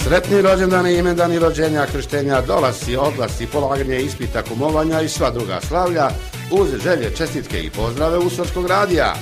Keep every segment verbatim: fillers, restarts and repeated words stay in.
Sretni rođendani, imendani, rođenja, krštenja, dolasci, odlasci, polaganje ispita, kumovanja i sva druga slavlja uz želje, čestitke i pozdrave Uskočkog radija.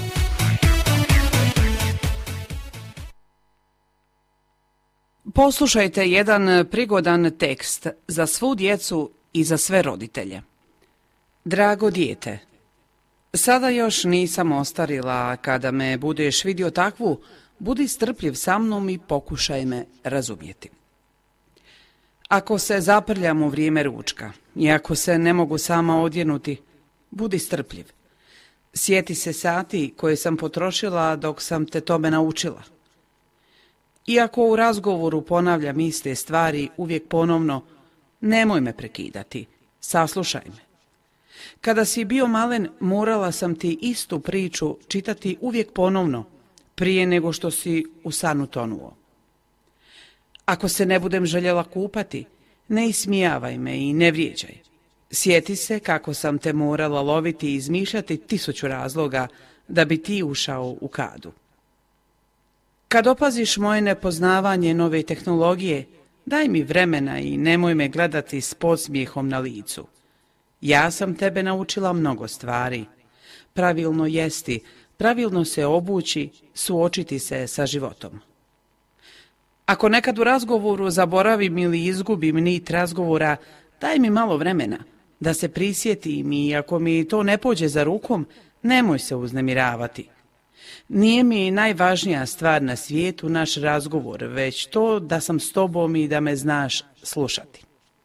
Poslušajte jedan prigodan tekst za svu djecu i za sve roditelje. Drago dijete, sada još nisam ostarila, kada me budeš vidio takvu, budi strpljiv sa mnom i pokušaj me razumjeti. Ako se zaprljam u vrijeme ručka i ako se ne mogu sama odjenuti, budi strpljiv. Sjeti se sati koje sam potrošila dok sam te tome naučila. Iako u razgovoru ponavljam iste stvari uvijek ponovno, nemoj me prekidati, saslušaj me. Kada si bio malen, morala sam ti istu priču čitati uvijek ponovno, prije nego što si u san utonuo. Ako se ne budem željela kupati, ne ismijavaj me i ne vrijeđaj. Sjeti se kako sam te morala loviti i izmišljati tisuću razloga da bi ti ušao u kadu. Kad opaziš moje nepoznavanje nove tehnologije, daj mi vremena i nemoj me gledati s podsmijehom na licu. Ja sam tebe naučila mnogo stvari. Pravilno jesti, pravilno se obući, suočiti se sa životom. Ako nekad u razgovoru zaboravim ili izgubim nit razgovora, daj mi malo vremena da se prisjetim i ako mi to ne pođe za rukom, nemoj se uznemiravati. Nije mi najvažnija stvar na svijetu naš razgovor, već to da sam s tobom i da me znaš slušati.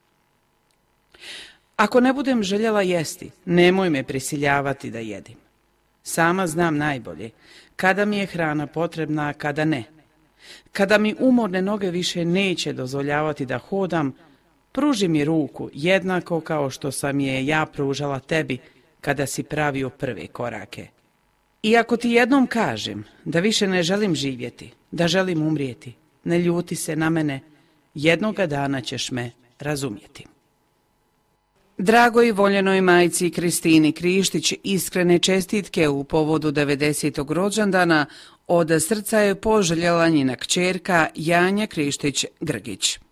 Ako ne budem željela jesti, nemoj me prisiljavati da jedim. Sama znam najbolje kada mi je hrana potrebna, a kada ne. Kada mi umorne noge više neće dozvoljavati da hodam, pruži mi ruku jednako kao što sam je ja pružala tebi kada si pravio prve korake. I ako ti jednom kažem da više ne želim živjeti, da želim umrijeti, ne ljuti se na mene, jednoga dana ćeš me razumjeti. Dragoj voljenoj majci Kristini Krištić iskrene čestitke u povodu devedesetog rođendana od srca je poželjela njena kćerka Janja Krištić Grgić.